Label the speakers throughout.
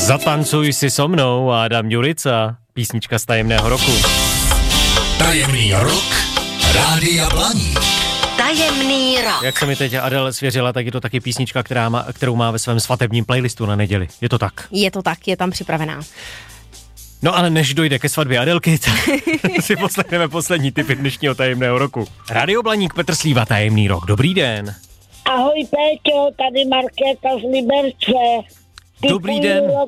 Speaker 1: Zatancuj si so mnou, Adam Ďurica, písnička z Tajemného roku.
Speaker 2: Tajemný rok Rádia Blaník.
Speaker 3: Tajemný rok.
Speaker 1: Jak se mi teď Adele svěřila, tak je to taky písnička, kterou má ve svém svatebním playlistu na neděli. Je to tak?
Speaker 4: Je to tak, je tam připravená.
Speaker 1: No ale než dojde ke svatbě Adelky, tak si poslechneme poslední tipy dnešního Tajemného roku. Rádio Blaník, Petr Slíva, Tajemný rok. Dobrý den.
Speaker 5: Ahoj Péťo, tady Markéta z Liberce.
Speaker 1: Dobrý den.
Speaker 5: Rok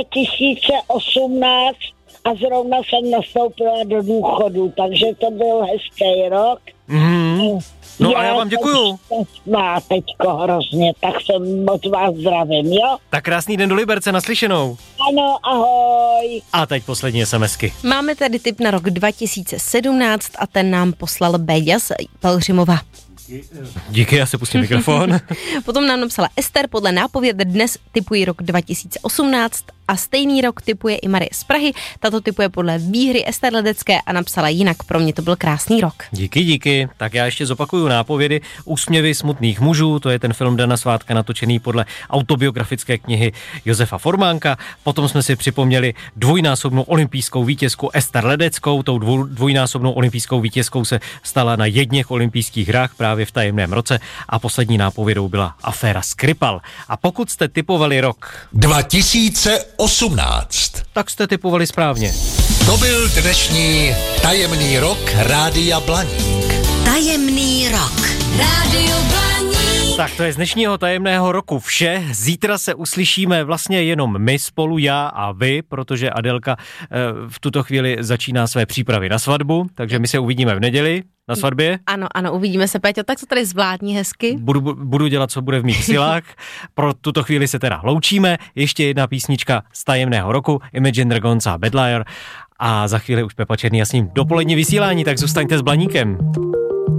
Speaker 5: 2018 a zrovna jsem nastoupila do důchodu, takže to byl hezký rok.
Speaker 1: Mm-hmm. No a já vám děkuju.
Speaker 5: Má teďko hrozně, tak jsem moc vás zdravím, jo?
Speaker 1: Tak krásný den do Liberce, naslyšenou.
Speaker 5: Ano, ahoj.
Speaker 1: A teď poslední SMSky.
Speaker 4: Máme tady tip na rok 2017 a ten nám poslal Béďa z Pelhřimova.
Speaker 1: Díky, já se pustím mikrofon.
Speaker 4: Potom nám napsala Ester, podle nápověd dnes tipují rok 2018 a stejný rok tipuje i Marie z Prahy. Tato tipuje podle výhry Ester Ledecké a napsala jinak, pro mě to byl krásný rok.
Speaker 1: Díky. Tak já ještě zopakuju nápovědy. Úsměvy smutných mužů, to je ten film Dana Svátka natočený podle autobiografické knihy Josefa Formánka. Potom jsme si připomněli dvojnásobnou olympijskou vítězku Ester Ledeckou. Tou dvojnásobnou olympijskou vítězkou se stala na jedněch olympijských hrách právě v tajemném roce a poslední nápovědou byla aféra Skripal. A pokud jste tipovali rok
Speaker 2: 2018,
Speaker 1: tak jste tipovali správně.
Speaker 2: to byl dnešní Tajemný rok Rádia Blaník.
Speaker 3: Tajemný rok. Rádio Blaník.
Speaker 1: Tak to je z dnešního Tajemného roku vše. Zítra se uslyšíme vlastně jenom my spolu, já a vy, protože Adelka v tuto chvíli začíná své přípravy na svatbu, takže my se uvidíme v neděli na svatbě.
Speaker 4: Ano, uvidíme se, Péťo, tak to tady zvládni hezky.
Speaker 1: Budu dělat, co bude v mých silách. Pro tuto chvíli se teda loučíme. Ještě jedna písnička z Tajemného roku, Imagine Dragons a Bad Liar. A za chvíli už Pepa Černý a s ním dopolední vysílání, tak zůstaňte s Blaníkem.